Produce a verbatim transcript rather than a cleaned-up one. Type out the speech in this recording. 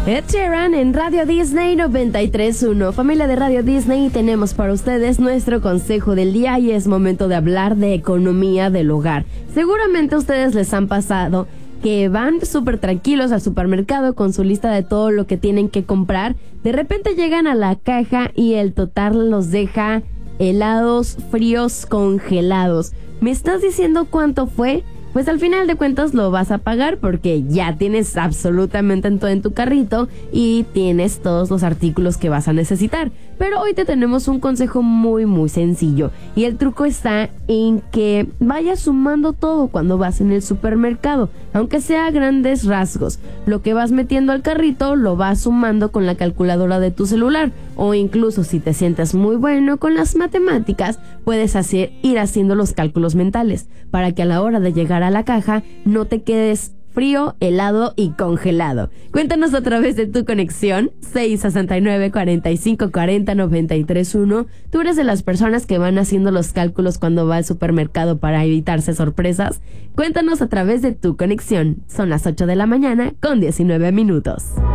Ed Sheeran en Radio Disney noventa y tres punto uno. Familia de Radio Disney, tenemos para ustedes nuestro consejo del día y es momento de hablar de economía del hogar. Seguramente a ustedes les han pasado que van súper tranquilos al supermercado con su lista de todo lo que tienen que comprar. De repente llegan a la caja y el total los deja helados, fríos, congelados. ¿Me estás diciendo cuánto fue? Pues al final de cuentas lo vas a pagar porque ya tienes absolutamente todo en tu carrito y tienes todos los artículos que vas a necesitar. Pero hoy te tenemos un consejo muy muy sencillo y el truco está en que vayas sumando todo cuando vas en el supermercado, aunque sea a grandes rasgos. Lo que vas metiendo al carrito lo vas sumando con la calculadora de tu celular o incluso si te sientes muy bueno con las matemáticas, puedes hacer, ir haciendo los cálculos mentales para que a la hora de llegar a la caja no te quedes frío, helado y congelado. Cuéntanos a través de tu conexión seis sesenta y nueve, cuarenta y cinco, cuarenta, noventa y tres uno. ¿Tú eres de las personas que van haciendo los cálculos cuando va al supermercado para evitarse sorpresas? Cuéntanos a través de tu conexión. Son las ocho de la mañana con diecinueve minutos.